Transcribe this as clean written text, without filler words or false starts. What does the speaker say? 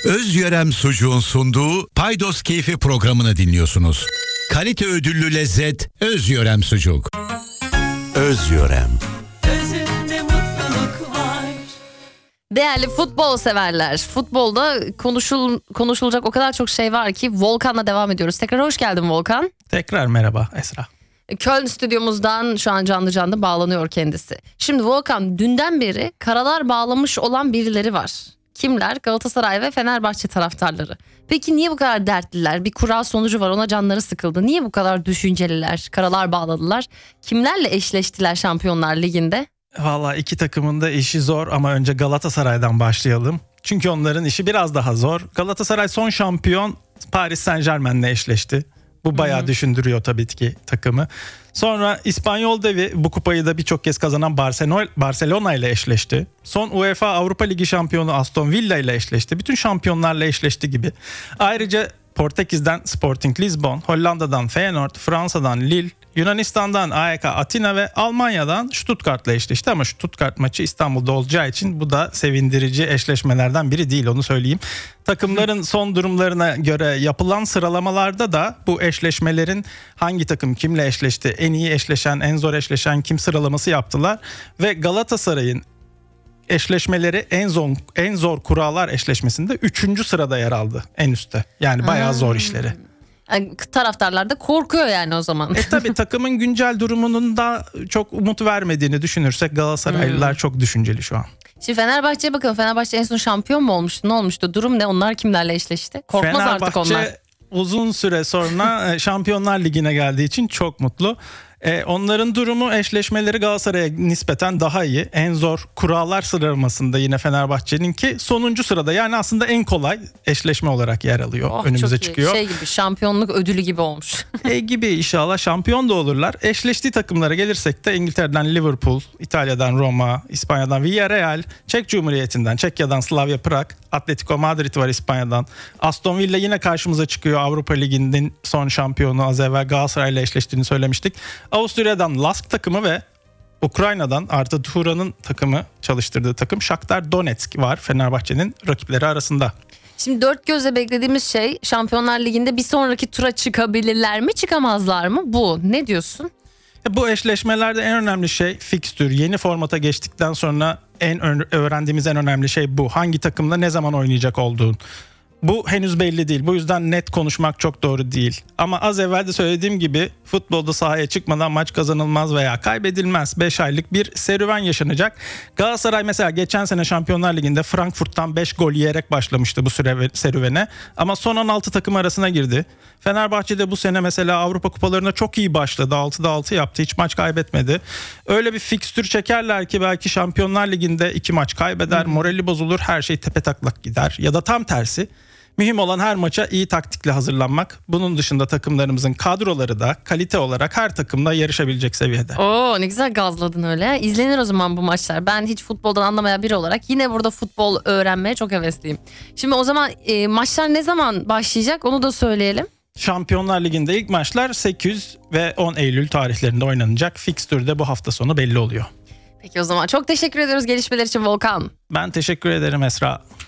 Özyörem Sucuğun sunduğu Paydos Keyfi programını dinliyorsunuz. Kalite ödüllü lezzet Özyörem Sucuk. Özyörem. Özünde mutluluk var. Değerli futbol severler, futbolda konuşulacak o kadar çok şey var ki Volkan'la devam ediyoruz. Tekrar hoş geldin Volkan. Tekrar merhaba Esra. Köln stüdyomuzdan şu an canlı bağlanıyor kendisi. Şimdi Volkan, dünden beri karalar bağlamış olan birileri var. Kimler? Galatasaray ve Fenerbahçe taraftarları. Peki niye bu kadar dertliler? Bir kura sonucu var, ona canları sıkıldı. Niye bu kadar düşünceliler? Karalar bağladılar. Kimlerle eşleştiler Şampiyonlar Ligi'nde? Valla iki takımın da işi zor ama önce Galatasaray'dan başlayalım. Çünkü onların işi biraz daha zor. Galatasaray son şampiyon Paris Saint-Germain'le eşleşti. Bu bayağı düşündürüyor tabii ki takımı. Sonra İspanyol devi bu kupayı da birçok kez kazanan Barcelona ile eşleşti. Son UEFA Avrupa Ligi şampiyonu Aston Villa ile eşleşti. Bütün şampiyonlarla eşleşti gibi. Ayrıca Portekiz'den Sporting Lisbon, Hollanda'dan Feyenoord, Fransa'dan Lille, Yunanistan'dan AEK Atina ve Almanya'dan Stuttgart'la eşleşti. Ama Stuttgart maçı İstanbul'da olacağı için bu da sevindirici eşleşmelerden biri değil, onu söyleyeyim. Takımların son durumlarına göre yapılan sıralamalarda da bu eşleşmelerin hangi takım kimle eşleşti, en iyi eşleşen, en zor eşleşen kim sıralaması yaptılar. Ve Galatasaray'ın eşleşmeleri en zor kurallar eşleşmesinde 3. sırada yer aldı, en üstte. Yani bayağı zor işleri. Yani taraftarlar da korkuyor yani o zaman. Tabii takımın güncel durumunun da çok umut vermediğini düşünürsek Galatasaraylılar çok düşünceli şu an. Şimdi Fenerbahçe'ye bakalım. Fenerbahçe en son şampiyon mu olmuştu? Ne olmuştu? Durum ne? Onlar kimlerle eşleşti? Korkmaz artık onlar. Fenerbahçe uzun süre sonra Şampiyonlar Ligi'ne geldiği için çok mutlu. Onların durumu, eşleşmeleri Galatasaray'a nispeten daha iyi. En zor kurallar sıralamasında yine Fenerbahçe'ninki sonuncu sırada. Yani aslında en kolay eşleşme olarak yer alıyor. Önümüze çıkıyor. Şey gibi, şampiyonluk ödülü gibi olmuş. Gibi inşallah şampiyon da olurlar. Eşleştiği takımlara gelirsek de İngiltere'den Liverpool, İtalya'dan Roma, İspanya'dan Villarreal, Çek Cumhuriyeti'nden Çekya'dan Slavia Prag, Atletico Madrid var İspanya'dan. Aston Villa yine karşımıza çıkıyor. Avrupa Ligi'nin son şampiyonu, az evvel Galatasaray'la eşleştiğini söylemiştik. Avusturya'dan Lask takımı ve Ukrayna'dan Arda Turan'ın takımı, çalıştırdığı takım Shakhtar Donetsk var Fenerbahçe'nin rakipleri arasında. Şimdi dört gözle beklediğimiz şey, Şampiyonlar Ligi'nde bir sonraki tura çıkabilirler mi, çıkamazlar mı? Bu. Ne diyorsun? Bu eşleşmelerde en önemli şey fikstür. Yeni formata geçtikten sonra öğrendiğimiz en önemli şey bu. Hangi takımla ne zaman oynayacak olduğun. Bu henüz belli değil. Bu yüzden net konuşmak çok doğru değil. Ama az evvel de söylediğim gibi futbolda sahaya çıkmadan maç kazanılmaz veya kaybedilmez. 5 aylık bir serüven yaşanacak. Galatasaray mesela geçen sene Şampiyonlar Ligi'nde Frankfurt'tan 5 gol yiyerek başlamıştı bu serüvene. Ama son 16 takım arasına girdi. Fenerbahçe de bu sene mesela Avrupa kupalarına çok iyi başladı. 6'da 6 yaptı. Hiç maç kaybetmedi. Öyle bir fikstür çekerler ki belki Şampiyonlar Ligi'nde 2 maç kaybeder. Morali bozulur. Her şey tepetaklak gider. Ya da tam tersi. Mühim olan her maça iyi taktikle hazırlanmak. Bunun dışında takımlarımızın kadroları da kalite olarak her takımla yarışabilecek seviyede. Oo, ne güzel gazladın öyle. İzlenir o zaman bu maçlar. Ben hiç futboldan anlamayan biri olarak yine burada futbol öğrenmeye çok hevesliyim. Şimdi o zaman maçlar ne zaman başlayacak onu da söyleyelim. Şampiyonlar Ligi'nde ilk maçlar 8 ve 10 Eylül tarihlerinde oynanacak. Fikstür de bu hafta sonu belli oluyor. Peki o zaman çok teşekkür ediyoruz gelişmeler için Volkan. Ben teşekkür ederim Esra.